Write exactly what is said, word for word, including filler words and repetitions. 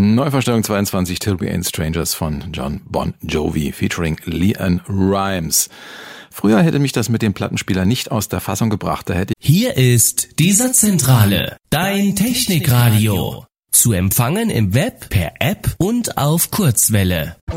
Neuvorstellung zweiundzwanzig, Till We Ain't Strangers von John Bon Jovi featuring LeAnn Rimes. Früher hätte mich das mit dem Plattenspieler nicht aus der Fassung gebracht. Da hätte Hier ist die Satzzentrale, dein Technikradio. Zu empfangen im Web, per App und auf Kurzwelle.